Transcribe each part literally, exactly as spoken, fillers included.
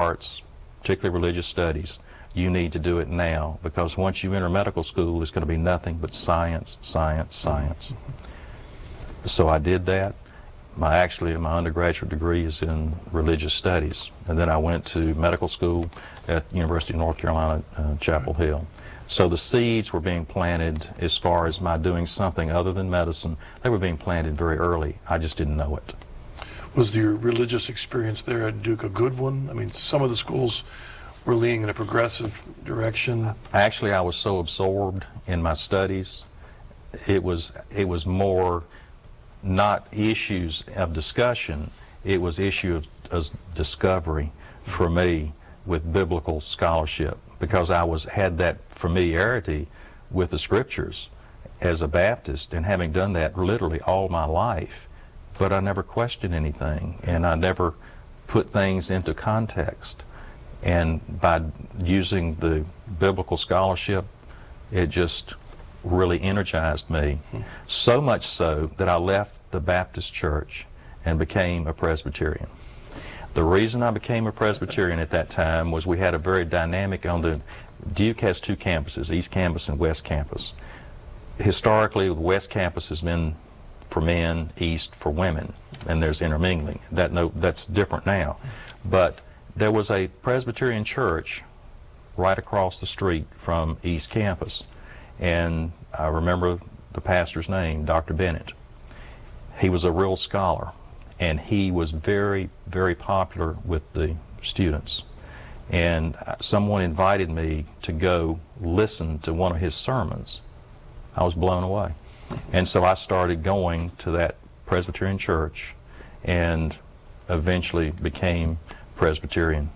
arts, particularly religious studies, you need to do it now, because once you enter medical school, it's going to be nothing but science, science, science. Mm-hmm. So I did that. My actually my undergraduate degree is in religious studies, and then I went to medical school at University of North Carolina, uh, Chapel Hill. So the seeds were being planted as far as my doing something other than medicine. They were being planted very early. I just didn't know it. Was your religious experience there at Duke a good one? I mean, some of the schools were leaning in a progressive direction. Actually, I was so absorbed in my studies, it was it was more not issues of discussion, it was issue of, of discovery for me with biblical scholarship, because I was had that familiarity with the scriptures as a Baptist, and having done that literally all my life, but I never questioned anything, and I never put things into context. And by using the biblical scholarship, it just really energized me. So much so that I left the Baptist church and became a Presbyterian. The reason I became a Presbyterian at that time was we had a very dynamic, on the Duke has two campuses, East Campus and West Campus. Historically, the West Campus has been for men, East for women, and there's intermingling. That no, that's different now. But there was a Presbyterian church right across the street from East Campus, and I remember the pastor's name, Doctor Bennett. He was a real scholar, and he was very, very popular with the students. And someone invited me to go listen to one of his sermons. I was blown away. And so I started going to that Presbyterian church and eventually became Presbyterian.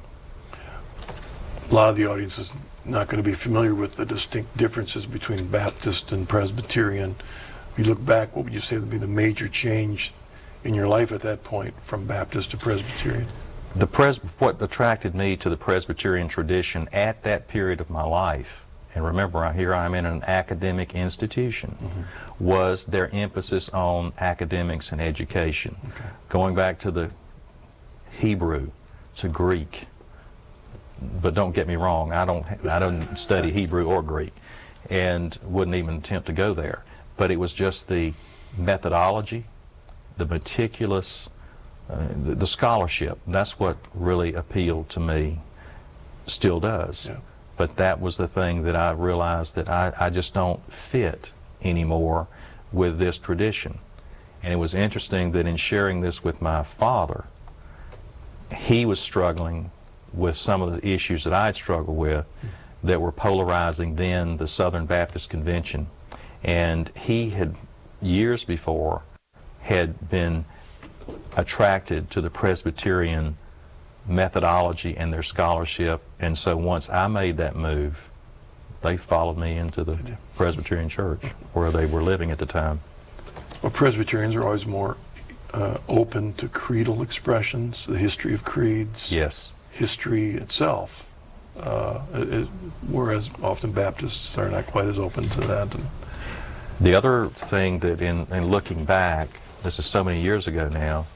A lot of the audience is not going to be familiar with the distinct differences between Baptist and Presbyterian. If you look back, what would you say would be the major change in your life at that point from Baptist to Presbyterian? The pres what attracted me to the Presbyterian tradition at that period of my life, and remember here I'm in an academic institution, mm-hmm. was their emphasis on academics and education. Okay. Going back to the Hebrew to Greek, but don't get me wrong, I don't I don't study Hebrew or Greek, and wouldn't even attempt to go there. But it was just the methodology, the meticulous, uh, the, the scholarship. That's what really appealed to me, still does. Yeah. But that was the thing that I realized that I, I just don't fit anymore with this tradition. And it was interesting that in sharing this with my father, he was struggling with some of the issues that I had struggled with that were polarizing then the Southern Baptist Convention. And he had, years before, had been attracted to the Presbyterian methodology and their scholarship. And so once I made that move, they followed me into the Presbyterian church where they were living at the time. Well, Presbyterians are always more uh, open to creedal expressions, the history of creeds. Yes. History itself, uh, is, whereas often Baptists are not quite as open to that. And the other thing that in, in looking back, this is so many years ago now,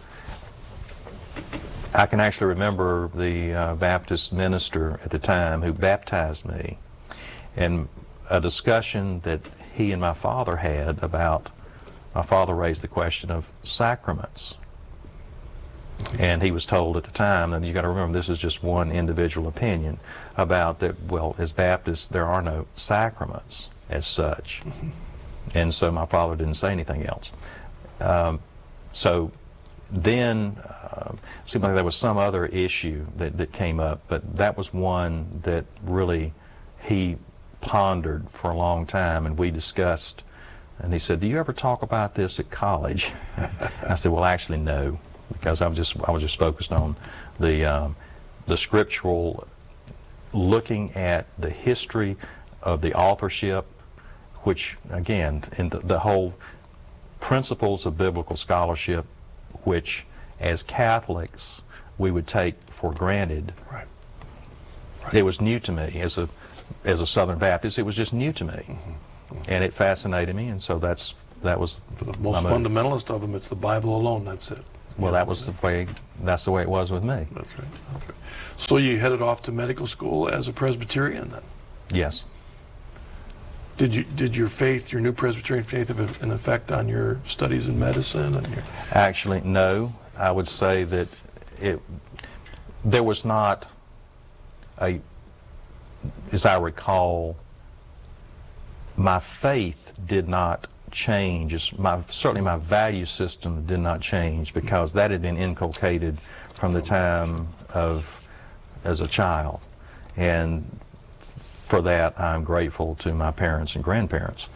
I can actually remember the uh, Baptist minister at the time who baptized me, and a discussion that he and my father had about, my father raised the question of sacraments. And he was told at the time, and you got to remember this is just one individual opinion, about that, well, as Baptists there are no sacraments as such. Mm-hmm. And so my father didn't say anything else. Um, so then uh, it seemed like there was some other issue that, that came up, but that was one that really he pondered for a long time, and we discussed, and he said, do you ever talk about this at college? I said, well, actually no, because I was just I was just focused on the um, the scriptural, looking at the history of the authorship, which again in the, the whole principles of biblical scholarship, which as Catholics we would take for granted. Right. Right. It was new to me as a as a Southern Baptist. It was just new to me, mm-hmm. Mm-hmm. and it fascinated me, and so that's that was for the most fundamentalist of them. It's the Bible alone. That's it. Well, that was the way, that's the way it was with me. That's right. That's right. So you headed off to medical school as a Presbyterian then? Yes. Did you did your faith, your new Presbyterian faith, have an effect on your studies in medicine? And your... Actually, no. I would say that it there was not a, as I recall, my faith did not change. It's my, certainly my value system did not change, because that had been inculcated from the time of as a child. And for that, I'm grateful to my parents and grandparents.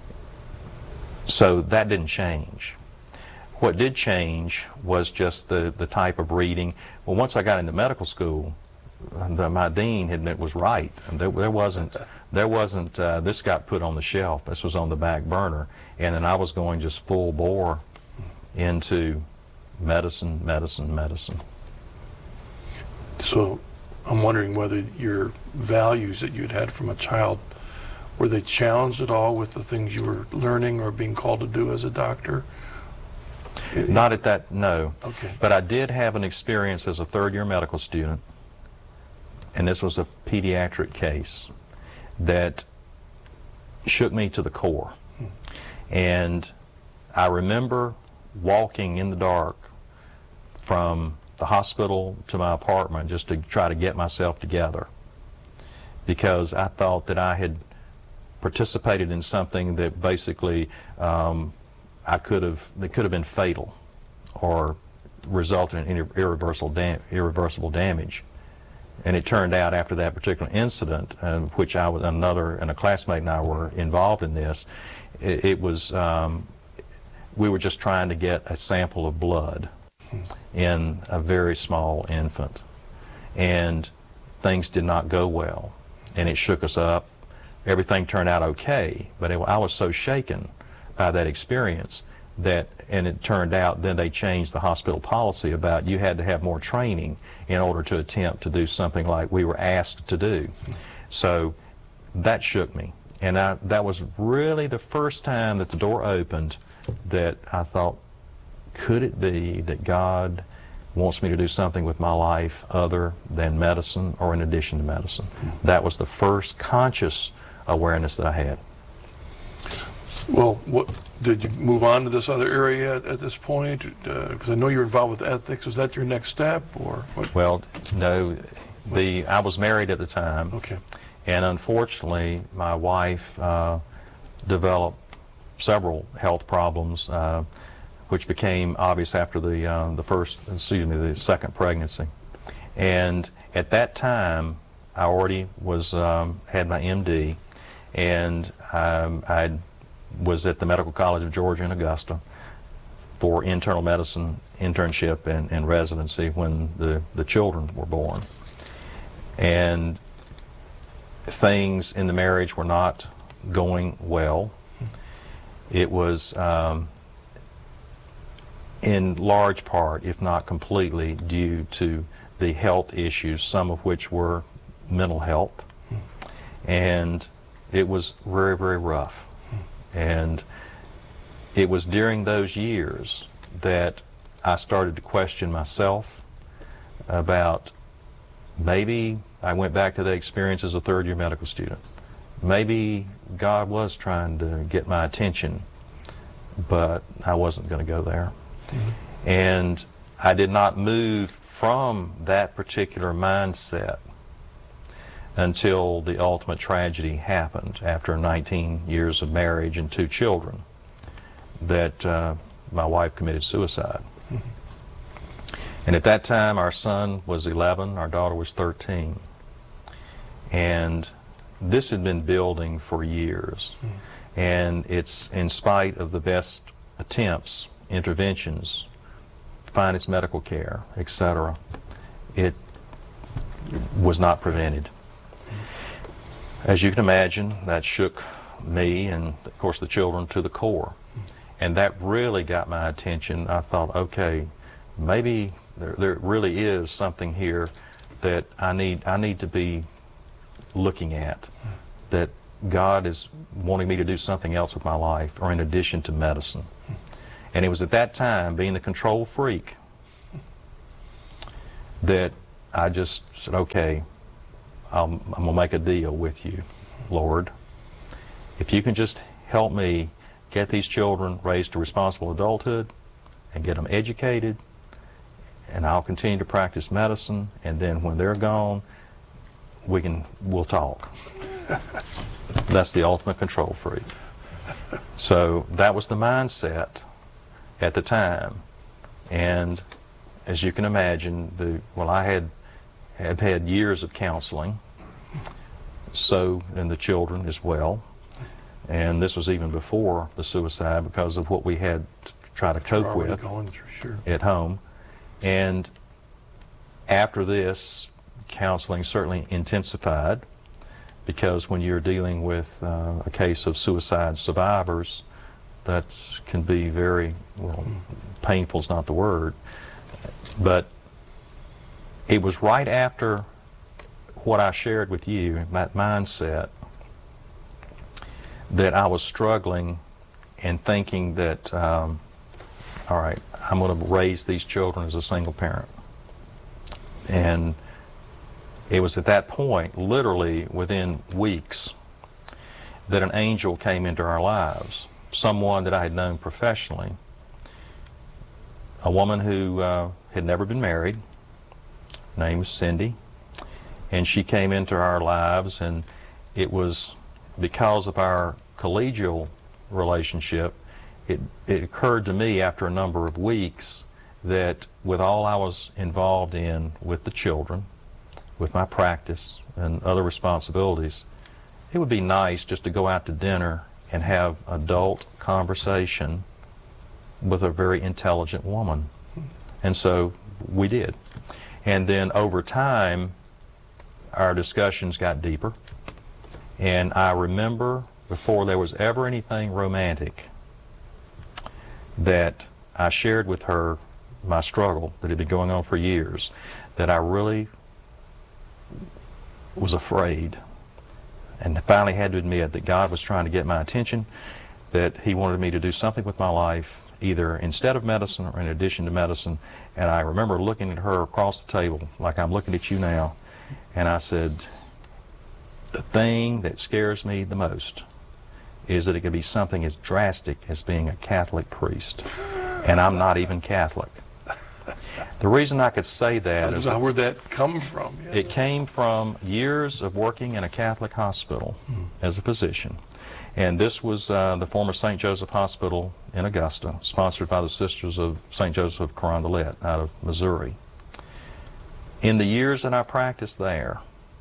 So that didn't change. What did change was just the, the type of reading. Well, once I got into medical school, the, my dean had, was right. And there, there wasn't, there wasn't uh, this got put on the shelf. This was on the back burner. And then I was going just full bore into medicine, medicine, medicine. So I'm wondering whether your values that you'd had from a child, were they challenged at all with the things you were learning or being called to do as a doctor? Not at that, no. Okay. But I did have an experience as a third-year medical student, and this was a pediatric case that shook me to the core. Hmm. And I remember walking in the dark from the hospital to my apartment just to try to get myself together, because I thought that I had participated in something that basically um, I could have, that could have been fatal or resulted in irreversible, dam irreversible damage. And it turned out after that particular incident, uh, which I was, another and a classmate and I were involved in this, it, it was, um, we were just trying to get a sample of blood in a very small infant, and things did not go well, and it shook us up. Everything turned out okay, but it, I was so shaken by that experience that, and it turned out then they changed the hospital policy about you had to have more training in order to attempt to do something like we were asked to do. So that shook me, and I, that was really the first time that the door opened that I thought, could it be that God wants me to do something with my life other than medicine or in addition to medicine? That was the first conscious awareness that I had. Well, what, did you move on to this other area at, at this point? Because uh, I know you're involved with ethics. Was that your next step, or what? Well, no. The I was married at the time. Okay. And unfortunately, my wife uh, developed several health problems, uh, which became obvious after the uh, the first, excuse me, the second pregnancy. And at that time, I already was um, had my M D, and um, I was at the Medical College of Georgia in Augusta for internal medicine internship and, and residency when the the children were born. And things in the marriage were not going well. It was um, in large part, if not completely, due to the health issues, some of which were mental health. And it was very, very rough. And it was during those years that I started to question myself about, maybe I went back to that experience as a third-year medical student. Maybe God was trying to get my attention, but I wasn't going to go there. Mm-hmm. And I did not move from that particular mindset until the ultimate tragedy happened after nineteen years of marriage and two children, that uh, my wife committed suicide. Mm-hmm. And at that time, our son was eleven, our daughter was thirteen. And this had been building for years. Mm-hmm. And it's in spite of the best attempts, interventions, finest medical care, et cetera, it was not prevented. As you can imagine, that shook me and, of course, the children to the core. And that really got my attention. I thought, okay, maybe there, there really is something here that I need, I need to be looking at, that God is wanting me to do something else with my life, or in addition to medicine. And it was at that time, being the control freak that I just said, okay, I'm, I'm going to make a deal with you, Lord. If you can just help me get these children raised to responsible adulthood and get them educated, and I'll continue to practice medicine, and then when they're gone, we can, we'll talk. That's the ultimate control freak. So that was the mindset at the time. And as you can imagine, the, well, I had, had had years of counseling, so, and the children as well. And this was even before the suicide because of what we had to try to cope with going through, sure. at home. And after this, counseling certainly intensified, because when you're dealing with uh, a case of suicide survivors, that can be very, well, painful is not the word, but it was right after what I shared with you, that mindset, that I was struggling and thinking that, um, all right, I'm going to raise these children as a single parent. And it was at that point, literally within weeks, that an angel came into our lives, someone that I had known professionally, a woman who uh, had never been married. Her name was Cindy, and she came into our lives, and it was because of our collegial relationship. It, it occurred to me after a number of weeks that with all I was involved in with the children, with my practice and other responsibilities, it would be nice just to go out to dinner and have adult conversation with a very intelligent woman. And so we did. And then over time, our discussions got deeper. And I remember, before there was ever anything romantic, that I shared with her my struggle that had been going on for years, that I really was afraid, and finally had to admit that God was trying to get my attention, that He wanted me to do something with my life, either instead of medicine or in addition to medicine. And I remember looking at her across the table, like I'm looking at you now, and I said, the thing that scares me the most is that it could be something as drastic as being a Catholic priest, and I'm not even Catholic. The reason I could say that is, where'd that come from? Yeah. It came from years of working in a Catholic hospital hmm. as a physician. And this was uh, the former Saint Joseph Hospital in Augusta, sponsored by the Sisters of Saint Joseph Carondelet out of Missouri. In the years that I practiced there,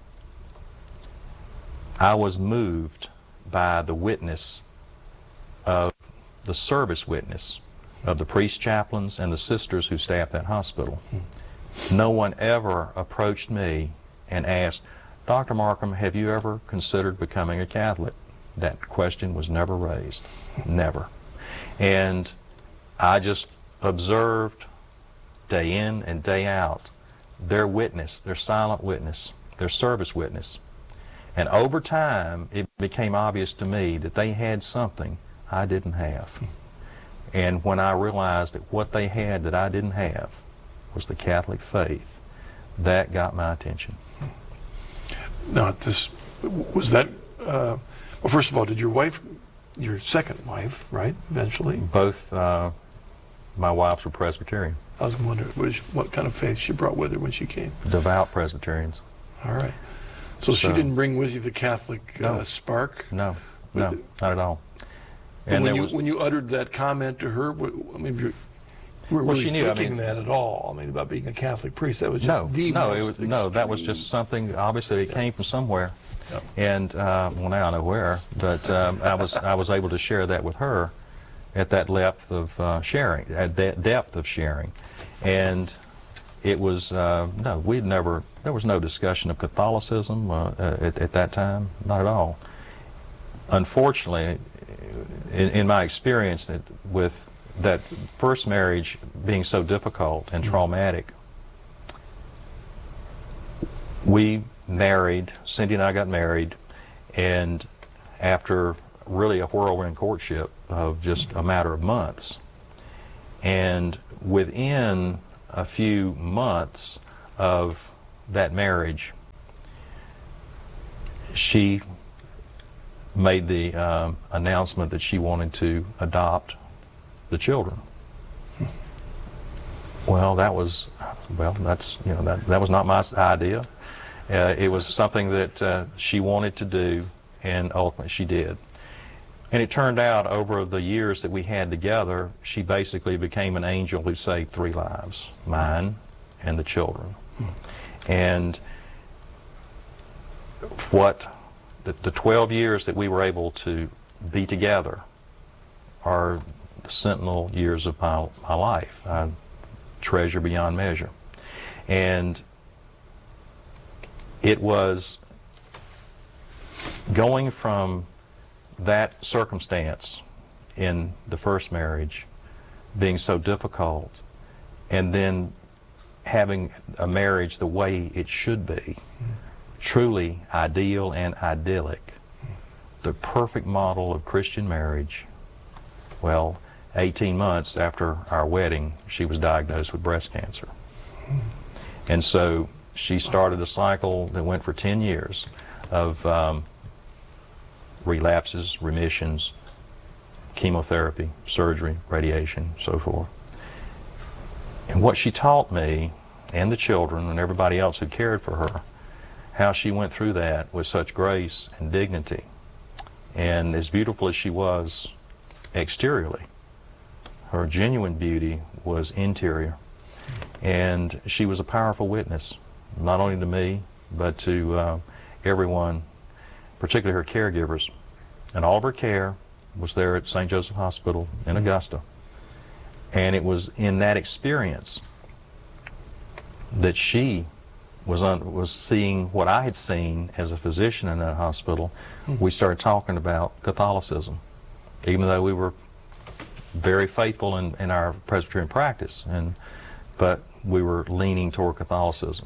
I was moved by the witness of the service witness of the priest chaplains and the sisters who staffed that hospital. Hmm. No one ever approached me and asked, Doctor Markham, have you ever considered becoming a Catholic? That question was never raised. Never. And I just observed day in and day out their witness, their silent witness, their service witness. And over time, it became obvious to me that they had something I didn't have. And when I realized that what they had that I didn't have was the Catholic faith, that got my attention. Now, this was that. Uh, well, first of all, did your wife, your second wife, right, eventually? Both uh, my wives were Presbyterian. I was wondering what, is, what kind of faith she brought with her when she came. Devout Presbyterians. All right. So, so she didn't bring with you the Catholic no, uh, spark? No, no, not at all. And when you, was, when you uttered that comment to her, what, I mean, you were well, really she knew, thinking I mean, that at all? I mean, about being a Catholic priest, that was just no, the no, most it was, no, that was just something. Obviously, it yeah. came from somewhere, yeah. and uh, well, now I know where. But um, I was I was able to share that with her at that depth of uh, sharing, at that depth of sharing, and it was uh, no, we'd never. There was no discussion of Catholicism uh, at, at that time, not at all. Unfortunately, in, in my experience, that with that first marriage being so difficult and traumatic, we married, Cindy and I got married, and after really a whirlwind courtship of just a matter of months, and within a few months, of that marriage, she made the um, announcement that she wanted to adopt the children. Well, that was, well, that's, you know, that, that was not my idea. Uh, it was something that uh, she wanted to do, and ultimately she did. And it turned out over the years that we had together, she basically became an angel who saved three lives, mine and the children. And what the, the twelve years that we were able to be together are the sentinel years of my, my life. I treasure beyond measure. And it was going from that circumstance in the first marriage being so difficult, and then having a marriage the way it should be, mm-hmm. truly ideal and idyllic, the perfect model of Christian marriage. Well, eighteen months after our wedding, she was diagnosed with breast cancer. Mm-hmm. And so she started a cycle that went for ten years of um, relapses, remissions, chemotherapy, surgery, radiation, so forth. And what she taught me, and the children, and everybody else who cared for her, how she went through that with such grace and dignity. And as beautiful as she was exteriorly, her genuine beauty was interior. And she was a powerful witness, not only to me, but to uh, everyone, particularly her caregivers. And all of her care was there at Saint Joseph Hospital in Augusta. And it was in that experience that she was un was seeing what I had seen as a physician in that hospital. Mm-hmm. We started talking about Catholicism, even though we were very faithful in, in our Presbyterian practice, and but we were leaning toward Catholicism.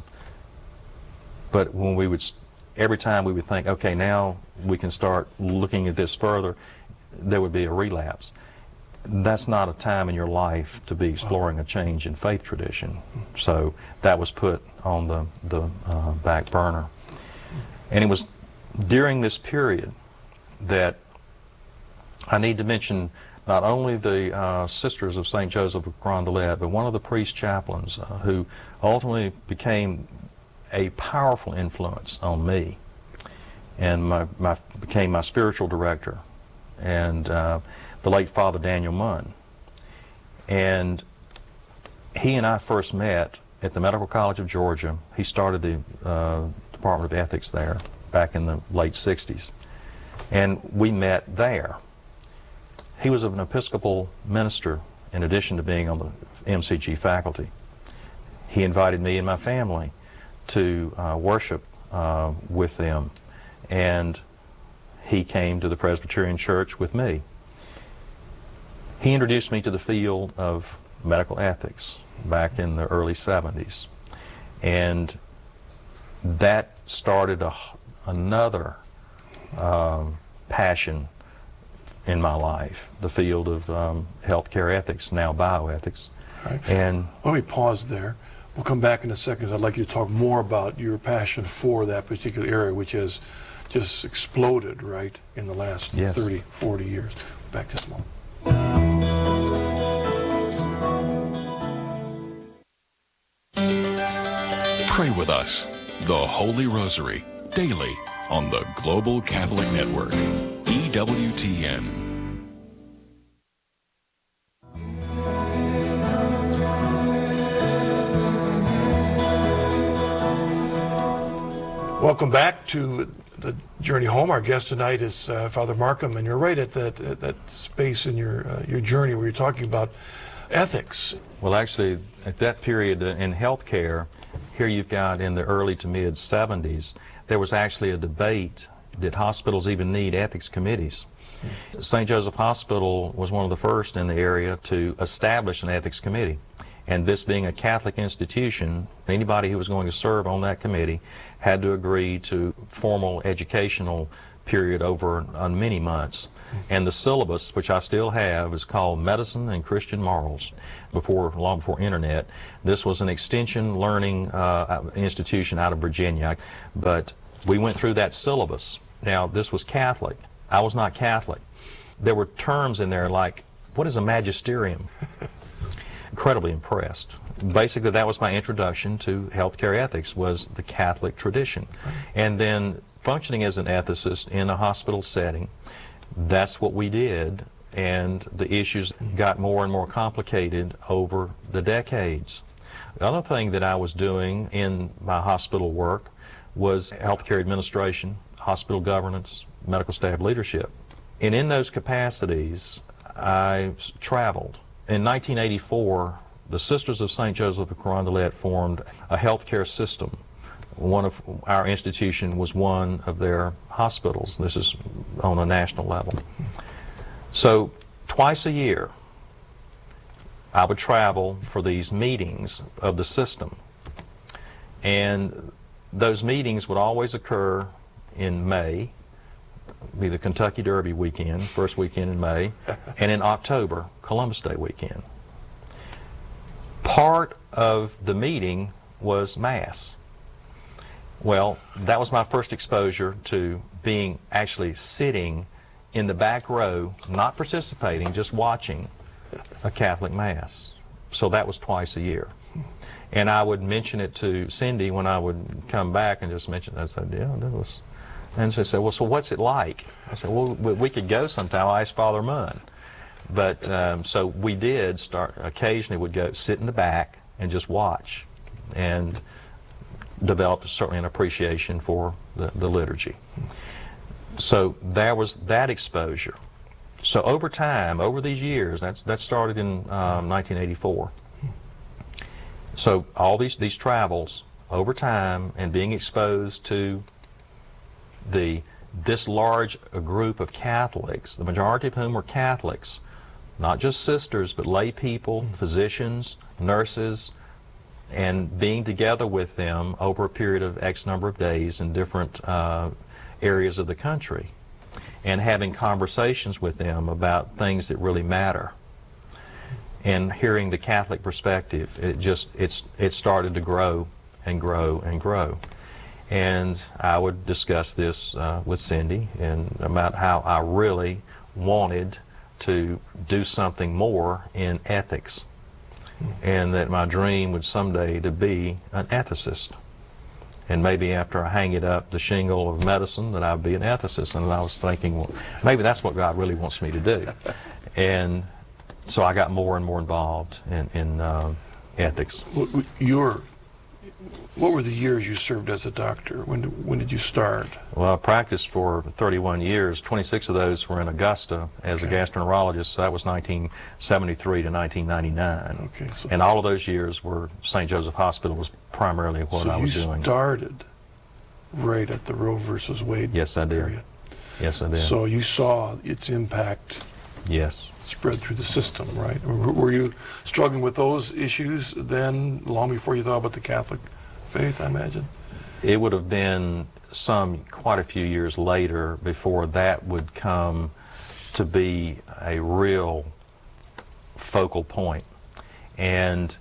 But when we would, every time we would think, okay, now we can start looking at this further, there would be a relapse. That's not a time in your life to be exploring a change in faith tradition. So that was put on the, the uh, back burner. And it was during this period that I need to mention not only the uh, Sisters of Saint Joseph of Carondelet, but one of the priest chaplains uh, who ultimately became a powerful influence on me, and my, my, became my spiritual director, and uh, the late Father Daniel Munn. And he and I first met at the Medical College of Georgia. He started the uh, Department of Ethics there back in the late sixties. And we met there. He was an Episcopal minister in addition to being on the M C G faculty. He invited me and my family to uh, worship uh, with them. And he came to the Presbyterian Church with me. He introduced me to the field of medical ethics back in the early seventies. And that started a, another um, passion in my life, the field of um, healthcare ethics, now bioethics. Right. And let me pause there. We'll come back in a second. I'd like you to talk more about your passion for that particular area, which has just exploded, right, in the last yes. thirty, forty years. Back to the moment. Pray with us, the Holy Rosary, daily on the Global Catholic Network, E W T N. Welcome back to the Journey Home. Our guest tonight is uh, Father Markham, and you're right at that at that space in your uh, your journey where you're talking about ethics. Well, actually, at that period in healthcare, here you've got in the early to mid seventies, there was actually a debate: did hospitals even need ethics committees? Mm-hmm. Saint Joseph Hospital was one of the first in the area to establish an ethics committee. And this being a Catholic institution, anybody who was going to serve on that committee had to agree to formal educational period over uh, many months. And the syllabus, which I still have, is called Medicine and Christian Morals. Before, long before internet, this was an extension learning uh, institution out of Virginia. But we went through that syllabus. Now, this was Catholic. I was not Catholic. There were terms in there like, what is a magisterium? Incredibly impressed. Basically, that was my introduction to healthcare ethics, was the Catholic tradition. And then functioning as an ethicist in a hospital setting, that's what we did, and the issues got more and more complicated over the decades. The other thing that I was doing in my hospital work was healthcare administration, hospital governance, medical staff leadership. And in those capacities, I traveled. In nineteen eighty-four, the Sisters of Saint Joseph of Carondelet formed a healthcare system. One of our institution was one of their hospitals. This is on a national level. So twice a year, I would travel for these meetings of the system. And those meetings would always occur in May, be the Kentucky Derby weekend, first weekend in May, and in October, Columbus Day weekend. Part of the meeting was Mass. Well, that was my first exposure to being actually sitting in the back row, not participating, just watching a Catholic Mass. So that was twice a year. And I would mention it to Cindy when I would come back and just mention it. I said, yeah, that was... And she said, well, so what's it like? I said, well, we could go sometime. I asked Father Munn. But, um, so we did start, occasionally would go sit in the back and just watch. And developed certainly an appreciation for the, the liturgy. So there was that exposure. So over time, over these years, that's that started in um, nineteen eighty-four. So all these these travels over time and being exposed to the this large a group of Catholics, the majority of whom were Catholics, not just sisters, but lay people, physicians, nurses, and being together with them over a period of X number of days in different uh, areas of the country, and having conversations with them about things that really matter, and hearing the Catholic perspective. It just it's it started to grow and grow and grow. And I would discuss this uh, with Cindy and about how I really wanted to do something more in ethics, and that my dream would someday to be an ethicist. And maybe after I hang it up the shingle of medicine, that I'd be an ethicist. And I was thinking, well, maybe that's what God really wants me to do. And so I got more and more involved in, in uh, ethics. Your, what were the years you served as a doctor? When did, when did you start? Well, I practiced for thirty-one years. twenty-six of those were in Augusta as okay. a gastroenterologist. So that was nineteen seventy-three to nineteen ninety-nine. Okay, so and all of those years were Saint Joseph Hospital was primarily what so I was you doing. You started right at the Roe versus Wade Yes, I did. period. Yes, I did. So you saw its impact yes. spread through the system, right? Were you struggling with those issues then, long before you thought about the Catholic faith, I imagine? It would have been some quite a few years later before that would come to be a real focal point. And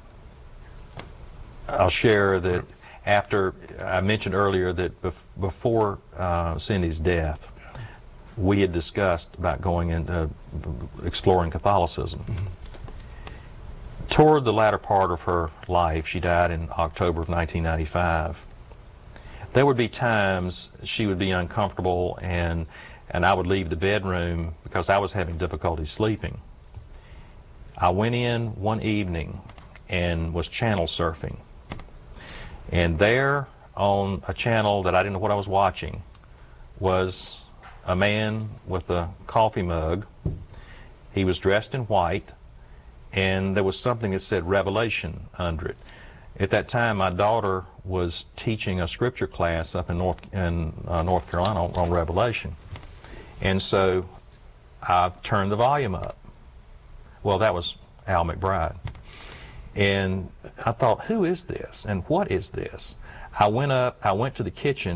I'll share that after, I mentioned earlier that bef before uh, Cindy's death, we had discussed about going into exploring Catholicism. Mm-hmm. Toward the latter part of her life, she died in October of nineteen ninety-five, there would be times she would be uncomfortable, and, and I would leave the bedroom because I was having difficulty sleeping. I went in one evening and was channel surfing. And there, on a channel that I didn't know what I was watching, was a man with a coffee mug. He was dressed in white, and there was something that said Revelation under it. At that time, my daughter was teaching a scripture class up in North, in, uh, North Carolina on, on Revelation. And so I turned the volume up. Well, that was Al McBride. And I thought, who is this? And what is this? I went up, I went to the kitchen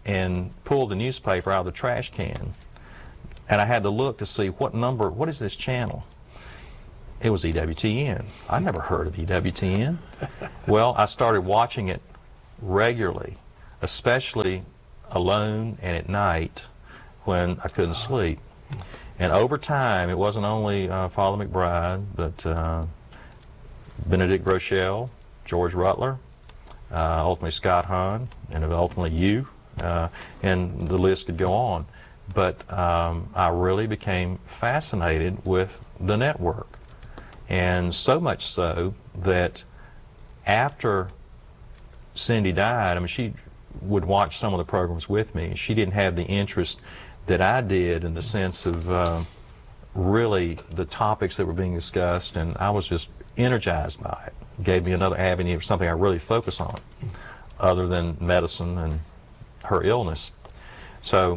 and pulled the newspaper out of the trash can, and I had to look to see what number, what is this channel? It was E W T N. I never heard of E W T N. Well, I started watching it regularly, especially alone and at night when I couldn't sleep. And over time, it wasn't only uh, Father McBride, but uh, Benedict Rochelle, George Rutler, uh, ultimately Scott Hahn, and ultimately you, uh, and the list could go on. But um, I really became fascinated with the network. And so much so that after Cindy died, I mean, she would watch some of the programs with me. She didn't have the interest that I did in the sense of uh, really the topics that were being discussed, and I was just energized by it. It gave me another avenue of something I really focus on, other than medicine and her illness. So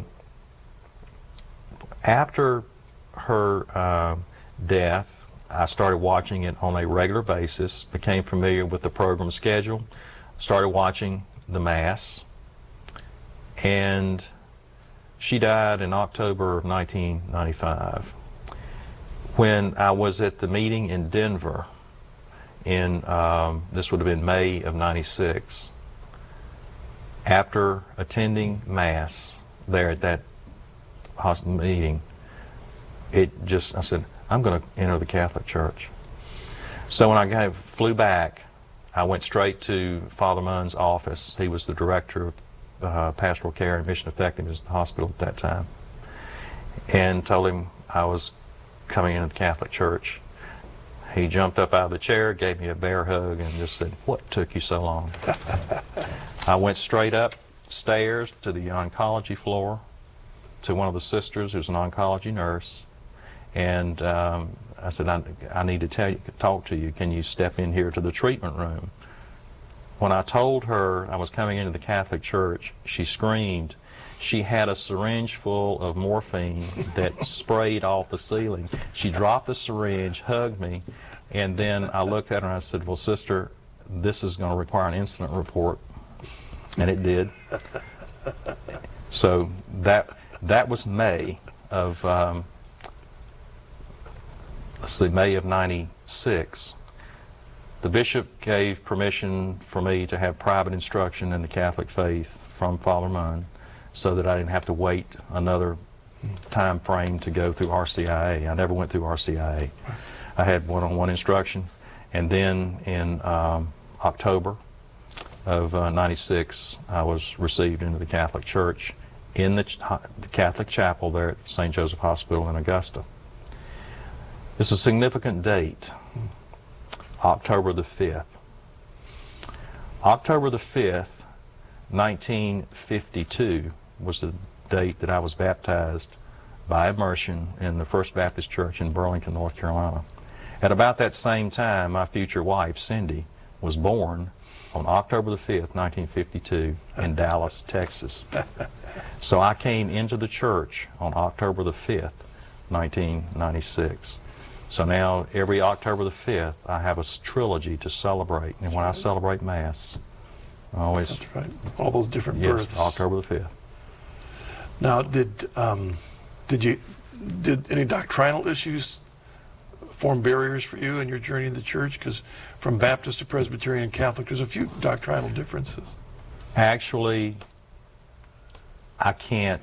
after her uh, death, I started watching it on a regular basis, became familiar with the program schedule, started watching the Mass, and she died in October of nineteen ninety-five. When I was at the meeting in Denver, in um, this would have been May of ninety-six, after attending Mass there at that hospital meeting, it just, I said, I'm going to enter the Catholic Church. So when I kind of flew back, I went straight to Father Munn's office. He was the director of uh, pastoral care and mission effectiveness at the hospital at that time, and told him I was coming into the Catholic Church. He jumped up out of the chair, gave me a bear hug, and just said, "What took you so long?" I went straight upstairs to the oncology floor to one of the sisters who's an oncology nurse, and um, I said, I, I need to tell you, talk to you. Can you step in here to the treatment room? When I told her I was coming into the Catholic Church, she screamed. She had a syringe full of morphine that sprayed off the ceiling. She dropped the syringe, hugged me, and then I looked at her and I said, "Well, sister, this is going to require an incident report." And it did. So that that was May of, um, let's see, May of ninety-six. The bishop gave permission for me to have private instruction in the Catholic faith from Father Munn, so that I didn't have to wait another time frame to go through R C I A. I never went through R C I A. I had one-on-one instruction, and then in um, October of uh, ninety-six, I was received into the Catholic Church in the, ch the Catholic chapel there at Saint Joseph Hospital in Augusta. It's a significant date, October the fifth. October the fifth, nineteen fifty-two was the date that I was baptized by immersion in the First Baptist Church in Burlington, North Carolina. At about that same time, my future wife, Cindy, was born on October the fifth, nineteen fifty-two, in Dallas, Texas. So I came into the church on October the fifth, nineteen ninety-six. So now every October the fifth, I have a trilogy to celebrate. And when I celebrate Mass, I always... That's right. All those different yes, births. October the fifth. Now, did um, did you did any doctrinal issues form barriers for you in your journey in the church? Because from Baptist to Presbyterian and Catholic, there's a few doctrinal differences. Actually, I can't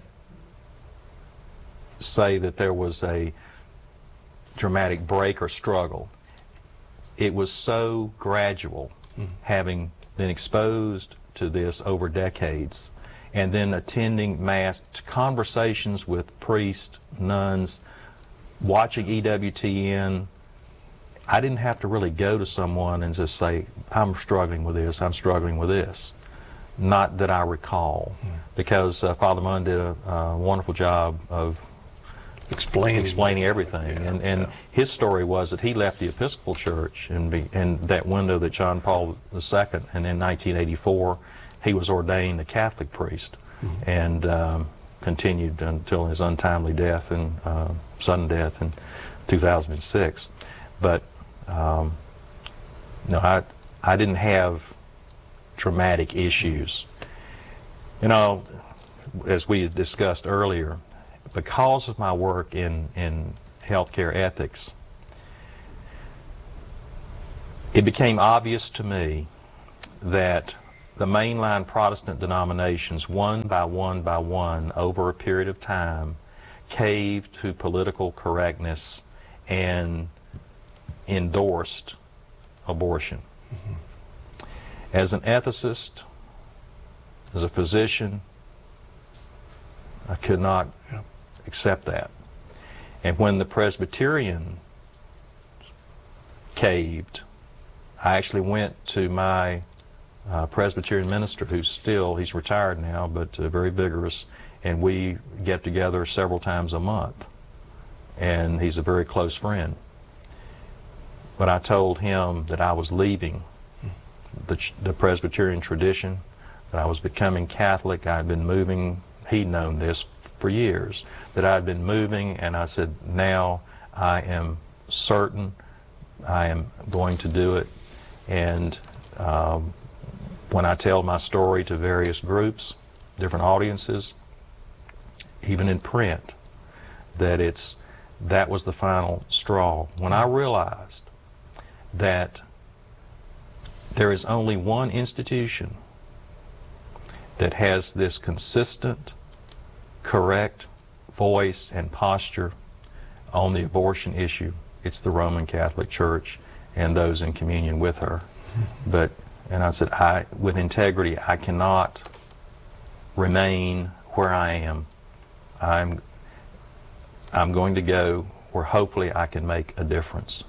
say that there was a dramatic break or struggle. It was so gradual, mm-hmm. having been exposed to this over decades, and then attending Mass, conversations with priests, nuns, watching E W T N. I didn't have to really go to someone and just say, "I'm struggling with this, I'm struggling with this." Not that I recall, mm. because uh, Father Munn did a, a wonderful job of explaining, explaining everything. Yeah, and and yeah. his story was that he left the Episcopal Church in, be, in that window that John Paul the Second, and in nineteen eighty-four, he was ordained a Catholic priest, mm-hmm. and um, continued until his untimely death and uh, sudden death in two thousand six. But um, no, I I didn't have dramatic issues. You know, as we discussed earlier, because of my work in, in healthcare ethics, it became obvious to me that the mainline Protestant denominations, one by one by one, over a period of time, caved to political correctness and endorsed abortion. Mm-hmm. As an ethicist, as a physician, I could not yeah. accept that. And when the Presbyterian caved, I actually went to my uh, Presbyterian minister, who's still, he's retired now, but uh, very vigorous, and we get together several times a month. And he's a very close friend. But I told him that I was leaving the, the Presbyterian tradition, that I was becoming Catholic. I had been moving, he'd known this for years, that I had been moving, and I said, now I am certain I am going to do it. And um, when I tell my story to various groups, different audiences, even in print, that it's that was the final straw. When I realized that there is only one institution that has this consistent, correct voice and posture on the abortion issue, it's the Roman Catholic Church and those in communion with her. Mm-hmm. But, and I said, I, with integrity, I cannot remain where I am. I'm, I'm going to go where hopefully I can make a difference.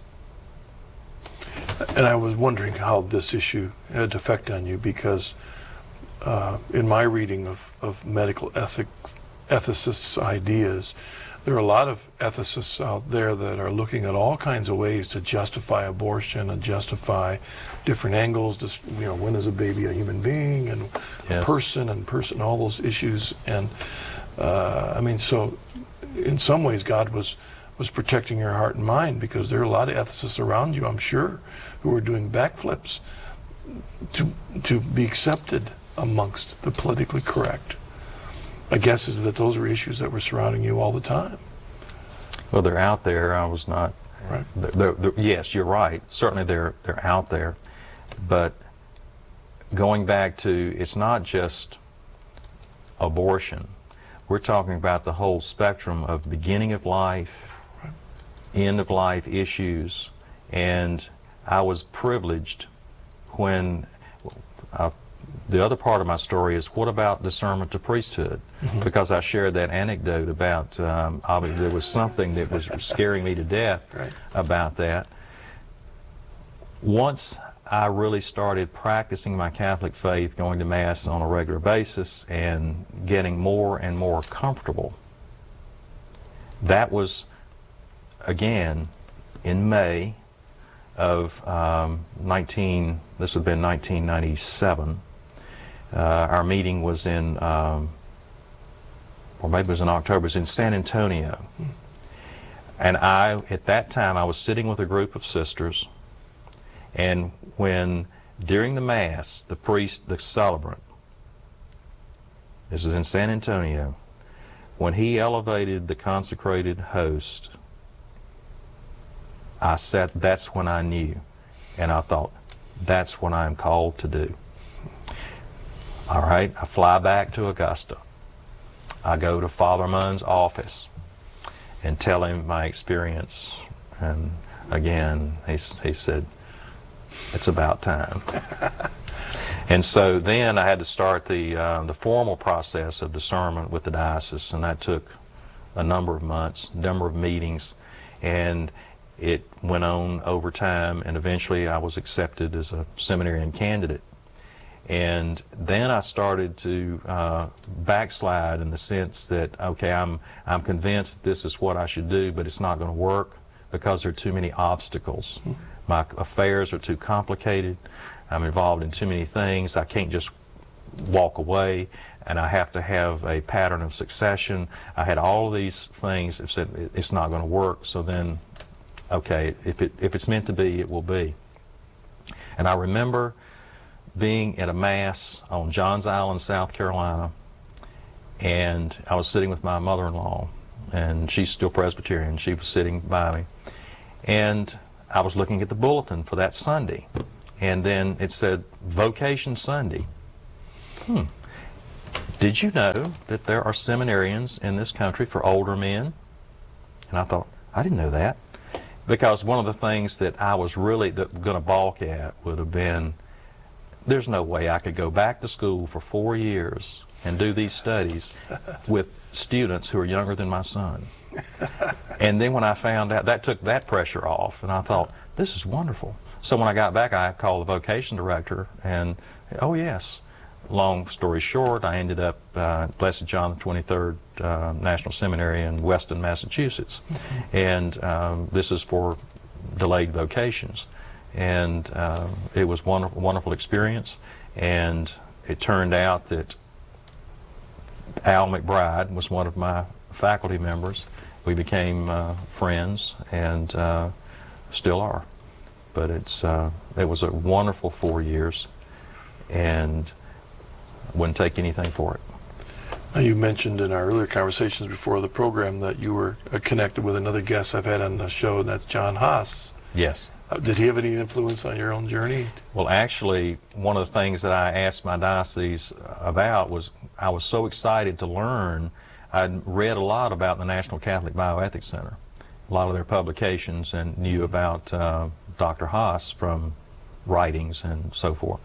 And I was wondering how this issue had an effect on you, because uh, in my reading of, of medical ethics, ethicists' ideas, there are a lot of ethicists out there that are looking at all kinds of ways to justify abortion and justify different angles. Just, you know, when is a baby a human being, and yes. a person and person, all those issues. And uh, I mean, so in some ways, God was was protecting your heart and mind, because there are a lot of ethicists around you, I'm sure, who are doing backflips to to be accepted amongst the politically correct. My guess is that those are issues that were surrounding you all the time. Well, they're out there. I was not. Right. They're, they're, they're, yes, you're right. Certainly, they're they're out there. But going back to, it's not just abortion. We're talking about the whole spectrum of beginning of life, right. end of life issues, and I was privileged when. Uh, The other part of my story is, what about discernment to priesthood? Mm-hmm. Because I shared that anecdote about, um, obviously there was something that was scaring me to death right. about that. Once I really started practicing my Catholic faith, going to Mass on a regular basis, and getting more and more comfortable, that was, again, in May of um, nineteen, this would have been nineteen ninety-seven. Uh, our meeting was in, um, or maybe it was in October, it was in San Antonio. And I, at that time, I was sitting with a group of sisters, and when, during the Mass, the priest, the celebrant, this is in San Antonio, when he elevated the consecrated host, I sat, that's when I knew. And I thought, that's what I'm called to do. All right, I fly back to Augusta. I go to Father Munn's office and tell him my experience. And again, he, he said, it's about time. And so then I had to start the, uh, the formal process of discernment with the diocese, and that took a number of months, number of meetings, and it went on over time, and eventually I was accepted as a seminarian candidate. And then I started to uh, backslide in the sense that, okay, I'm, I'm convinced that this is what I should do, but it's not going to work because there are too many obstacles. Mm-hmm. My affairs are too complicated. I'm involved in too many things. I can't just walk away, and I have to have a pattern of succession. I had all of these things that said it's not going to work, so then, okay, if, it, if it's meant to be, it will be. And I remember being at a Mass on Johns Island, South Carolina, and I was sitting with my mother-in-law, and she's still Presbyterian. She was sitting by me, and I was looking at the bulletin for that Sunday, and then it said Vocation Sunday. Hmm. Did you know that there are seminarians in this country for older men? And I thought, I didn't know that. Because one of the things that I was really going to balk at would have been, there's no way I could go back to school for four years and do these studies with students who are younger than my son. And then when I found out, that took that pressure off, and I thought, this is wonderful. So when I got back, I called the vocation director, and oh yes. Long story short, I ended up uh, at Blessed John the twenty-third uh, National Seminary in Weston, Massachusetts. Mm-hmm. And um, this is for delayed vocations. And uh, it was a wonderful, wonderful experience. And it turned out that Al McBride was one of my faculty members. We became uh, friends, and uh, still are. But it's uh, it was a wonderful four years, and wouldn't take anything for it. Now, you mentioned in our earlier conversations before the program that you were uh, connected with another guest I've had on the show, and that's John Haas. Yes. Uh, did he have any influence on your own journey? Well, actually, one of the things that I asked my diocese about was I was so excited to learn. I'd read a lot about the National Catholic Bioethics Center, a lot of their publications, and knew about uh, Doctor Haas from writings and so forth.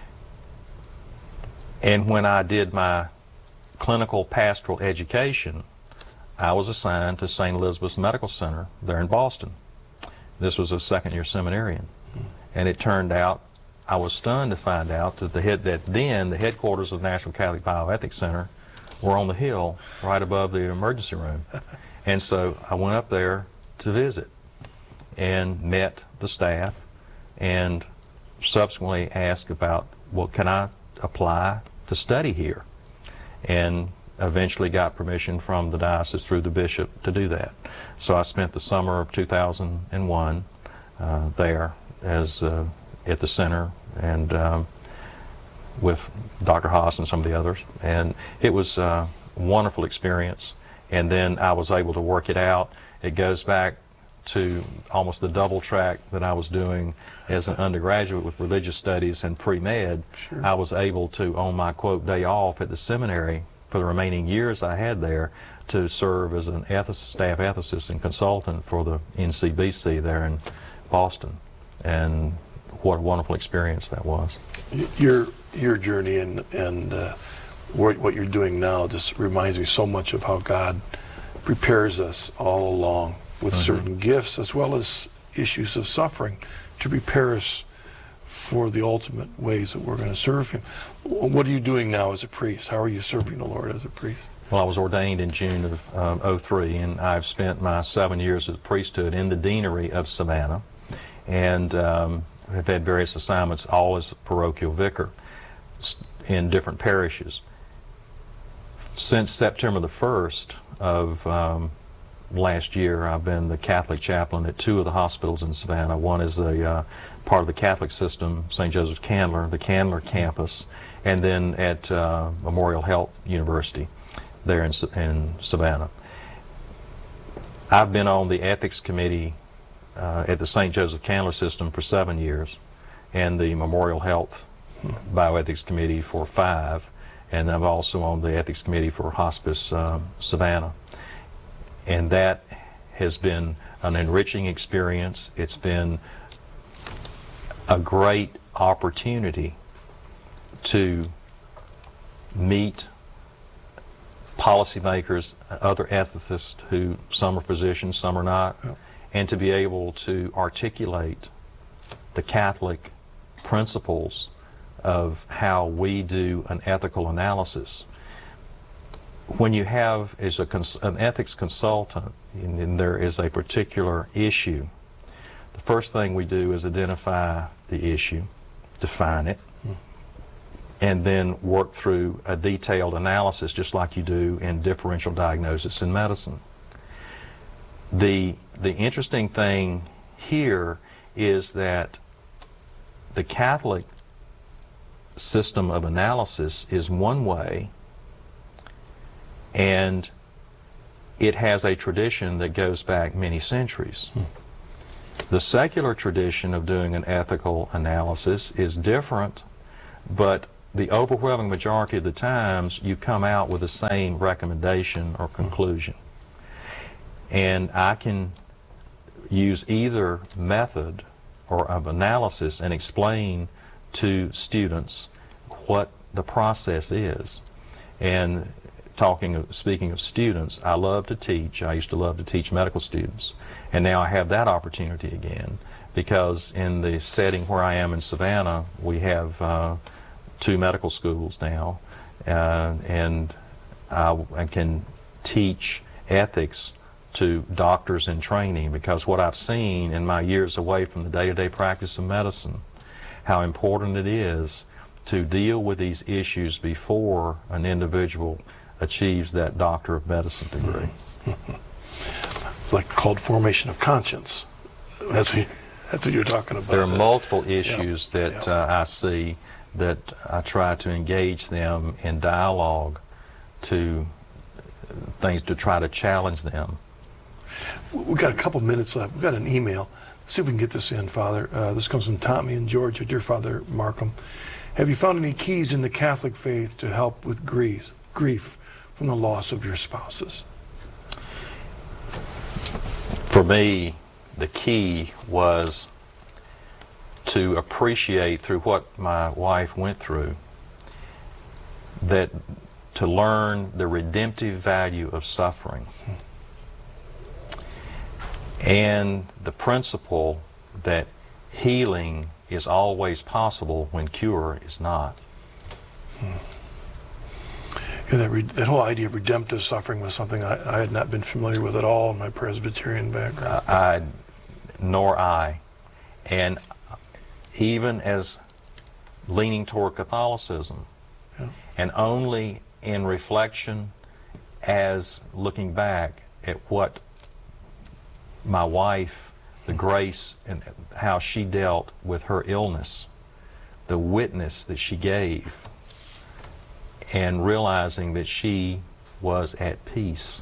And when I did my clinical pastoral education, I was assigned to Saint Elizabeth's Medical Center there in Boston. This was a second-year seminarian. And it turned out, I was stunned to find out that the head, that then the headquarters of the National Catholic Bioethics Center were on the hill right above the emergency room. And so I went up there to visit and met the staff, and subsequently asked about, well, can I apply to study here? And eventually got permission from the diocese through the bishop to do that. So I spent the summer of two thousand one uh, there as uh, at the center, and um, with Doctor Haas and some of the others, and it was a wonderful experience. And then I was able to work it out. It goes back to almost the double track that I was doing as an undergraduate with religious studies and pre-med. Sure. I was able to, on my quote day off at the seminary for the remaining years I had there, to serve as an ethicist, staff ethicist and consultant for the N C B C there in Boston. And what a wonderful experience that was. Your your journey and and uh, what, what you're doing now just reminds me so much of how God prepares us all along with mm-hmm. certain gifts as well as issues of suffering to prepare us for the ultimate ways that we're going to serve Him. What are you doing now as a priest? How are you serving the Lord as a priest? Well, I was ordained in June of um, oh three, and I've spent my seven years of the priesthood in the deanery of Savannah, and um, have had various assignments, all as parochial vicar in different parishes. Since September the first of um, last year, I've been the Catholic chaplain at two of the hospitals in Savannah. One is a uh, part of the Catholic system, Saint Joseph's Candler, the Candler campus, and then at uh, Memorial Health University there in, in Savannah. I've been on the ethics committee uh, at the Saint Joseph Candler system for seven years, and the Memorial Health Bioethics Committee for five, and I'm also on the ethics committee for Hospice um, Savannah. And that has been an enriching experience. It's been a great opportunity to meet policymakers, other ethicists who, some are physicians, some are not, yeah. and to be able to articulate the Catholic principles of how we do an ethical analysis. When you have as a cons an ethics consultant and, and there is a particular issue, the first thing we do is identify the issue, define it, mm. and then work through a detailed analysis just like you do in differential diagnosis in medicine. The, the interesting thing here is that the Catholic system of analysis is one way, And it has a tradition that goes back many centuries. Hmm. The secular tradition of doing an ethical analysis is different, but the overwhelming majority of the times you come out with the same recommendation or conclusion. And I can use either method or of analysis and explain to students what the process is. And talking of, speaking of students, I love to teach. I used to love to teach medical students. And now I have that opportunity again, because in the setting where I am in Savannah, we have uh, two medical schools now, uh, and I, I can teach ethics to doctors in training, because what I've seen in my years away from the day-to-day practice of medicine, how important it is to deal with these issues before an individual achieves that doctor of medicine degree. It's like called formation of conscience. That's what, that's what you're talking about. There are multiple issues yeah. that yeah. Uh, I see that I try to engage them in dialogue to things to try to challenge them. We've got a couple minutes left. We've got an email. Let's see if we can get this in, Father. Uh, this comes from Tommy in Georgia. Dear Father Markham, have you found any keys in the Catholic faith to help with grief, grief from the loss of your spouses? For me, the key was to appreciate, through what my wife went through, that to learn the redemptive value of suffering and the principle that healing is always possible when cure is not. Hmm. Yeah, that, re that whole idea of redemptive suffering was something I, I had not been familiar with at all in my Presbyterian background. Uh, I, nor I. And even as leaning toward Catholicism, yeah. and only in reflection as looking back at what my wife, the grace and how she dealt with her illness, the witness that she gave, and realizing that she was at peace.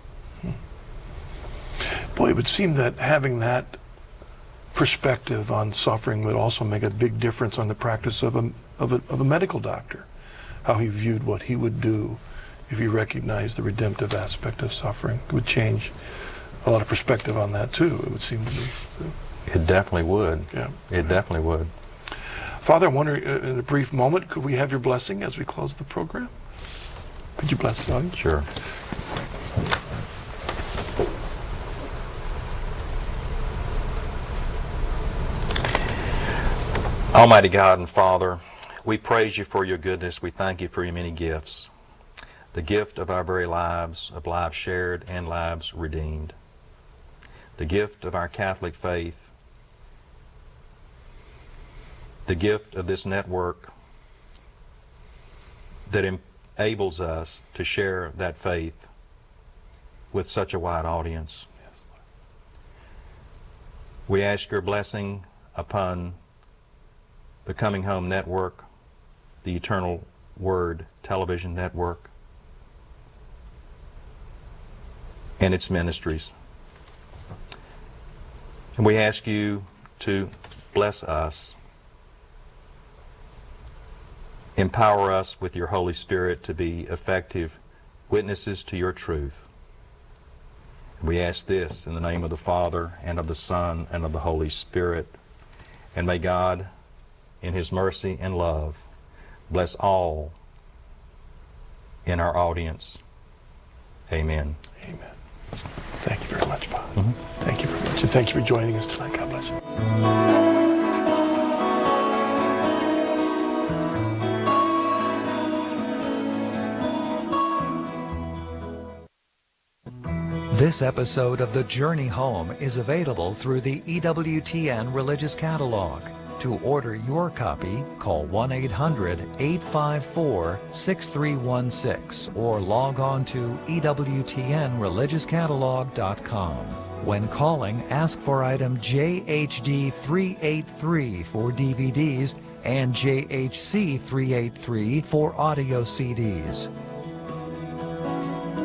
Boy, it would seem that having that perspective on suffering would also make a big difference on the practice of a, of a, of a medical doctor, how he viewed what he would do if he recognized the redemptive aspect of suffering. It would change a lot of perspective on that too, it would seem to me. So. It definitely would. Yeah. It definitely would. Father, I wonder, uh, in a brief moment, could we have your blessing as we close the program? Could you bless the audience? Sure. Almighty God and Father, we praise you for your goodness. We thank you for your many gifts. The gift of our very lives, of lives shared and lives redeemed. The gift of our Catholic faith. The gift of this network that enables us to share that faith with such a wide audience. We ask your blessing upon the Coming Home Network, the Eternal Word Television Network, and its ministries. And we ask you to bless us, empower us with your Holy Spirit to be effective witnesses to your truth. We ask this in the name of the Father, and of the Son, and of the Holy Spirit. And may God, in His mercy and love, bless all in our audience. Amen. Amen. Thank you very much, Father. Mm-hmm. Thank you very much. And thank you for joining us tonight. God bless you. This episode of The Journey Home is available through the E W T N Religious Catalog. To order your copy, call one eight hundred, eight five four, six three one six or log on to E W T N religious catalog dot com. When calling, ask for item J H D three eighty-three for D V Ds and J H C three eighty-three for audio C Ds.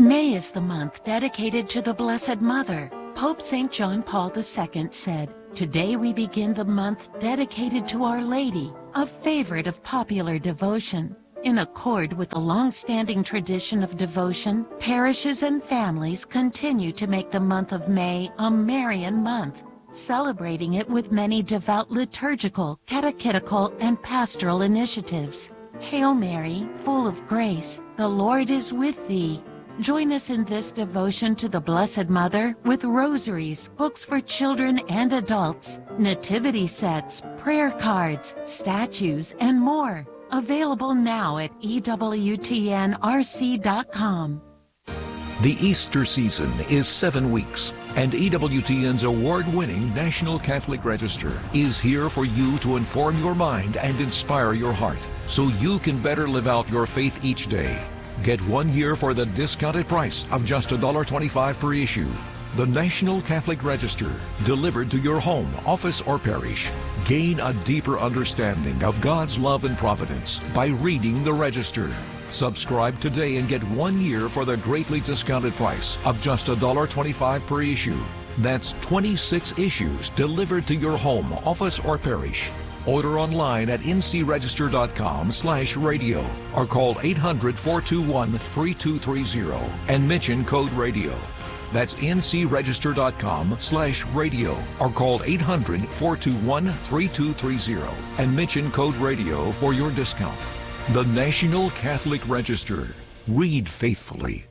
May is the month dedicated to the Blessed Mother. Pope Saint John Paul the Second said, "Today we begin the month dedicated to Our Lady, a favorite of popular devotion." In accord with the long-standing tradition of devotion, parishes and families continue to make the month of May a Marian month, celebrating it with many devout liturgical, catechetical, and pastoral initiatives. Hail Mary, full of grace, the Lord is with thee. Join us in this devotion to the Blessed Mother with rosaries, books for children and adults, nativity sets, prayer cards, statues, and more. Available now at E W T N R C dot com. The Easter season is seven weeks, and E W T N's award-winning National Catholic Register is here for you to inform your mind and inspire your heart, so you can better live out your faith each day. Get one year for the discounted price of just one dollar and twenty-five cents per issue. The National Catholic Register, delivered to your home, office, or parish. Gain a deeper understanding of God's love and providence by reading the Register. Subscribe today and get one year for the greatly discounted price of just one dollar and twenty-five cents per issue. That's twenty-six issues delivered to your home, office, or parish. Order online at N C register dot com slash radio or call eight hundred, four two one, three two three zero and mention code radio. That's N C register dot com slash radio or call eight hundred, four two one, three two three zero and mention code radio for your discount. The National Catholic Register. Read faithfully.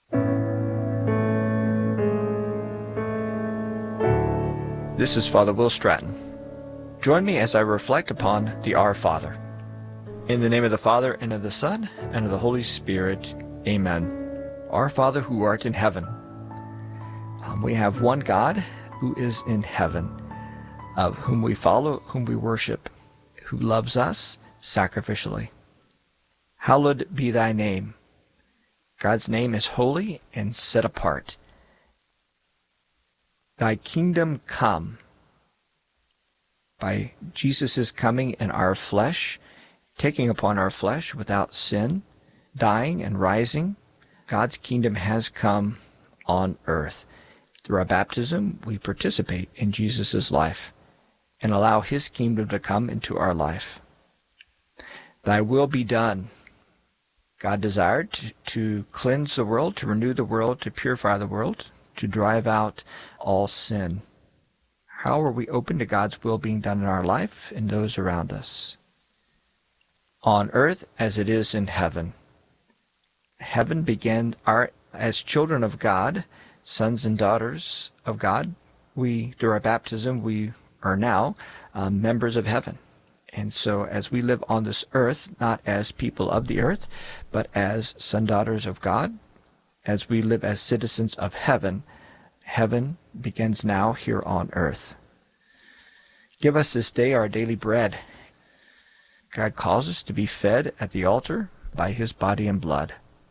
This is Father Will Stratton. Join me as I reflect upon the Our Father. In the name of the Father, and of the Son, and of the Holy Spirit. Amen. Our Father who art in heaven. Um, we have one God who is in heaven, of whom we follow, whom we worship, who loves us sacrificially. Hallowed be thy name. God's name is holy and set apart. Thy kingdom come. By Jesus' coming in our flesh, taking upon our flesh without sin, dying and rising, God's kingdom has come on earth. Through our baptism, we participate in Jesus' life and allow his kingdom to come into our life. Thy will be done. God desired to, to cleanse the world, to renew the world, to purify the world, to drive out all sin. How are we open to God's will being done in our life and those around us? On earth as it is in heaven. Heaven began our, as children of God, sons and daughters of God. We, through our baptism, we are now um, members of heaven. And so as we live on this earth, not as people of the earth, but as son daughters of God, as we live as citizens of heaven, heaven begins now here on earth. Give us this day our daily bread. God calls us to be fed at the altar by his body and blood.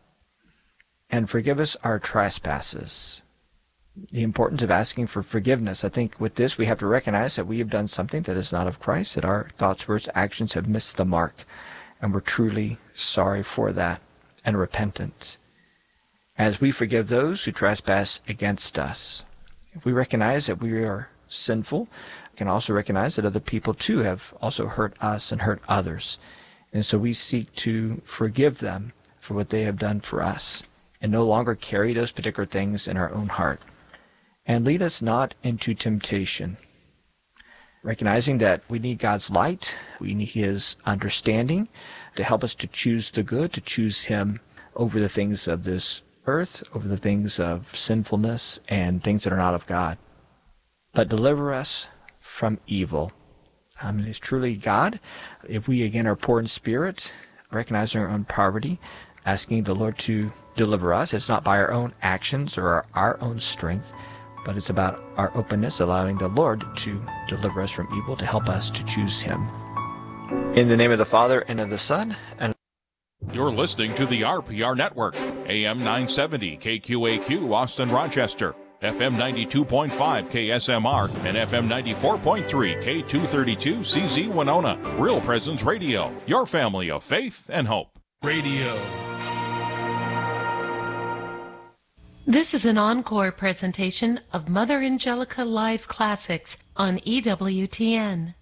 And forgive us our trespasses. The importance of asking for forgiveness. I think with this we have to recognize that we have done something that is not of Christ, that our thoughts, words, actions have missed the mark, and we're truly sorry for that and repentant. As we forgive those who trespass against us, if we recognize that we are sinful, we can also recognize that other people too have also hurt us and hurt others. And so we seek to forgive them for what they have done for us and no longer carry those particular things in our own heart. And lead us not into temptation, recognizing that we need God's light, we need his understanding to help us to choose the good, to choose him over the things of this earth, over the things of sinfulness and things that are not of God. But deliver us from evil. Um, it is truly God. If we again are poor in spirit, recognizing our own poverty, asking the Lord to deliver us, it's not by our own actions or our, our own strength, but it's about our openness, allowing the Lord to deliver us from evil, to help us to choose him. In the name of the Father, and of the Son, and You're listening to the R P R Network, A M nine seventy K Q A Q, Austin, Rochester, F M ninety-two point five K S M R, and F M ninety-four point three K two thirty-two C Z Winona. Real Presence Radio, your family of faith and hope. Radio. This is an encore presentation of Mother Angelica Live Classics on E W T N.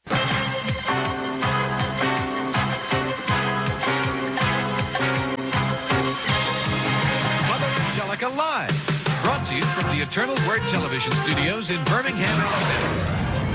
Mother Angelica Live, brought to you from the Eternal Word Television Studios in Birmingham, Alabama.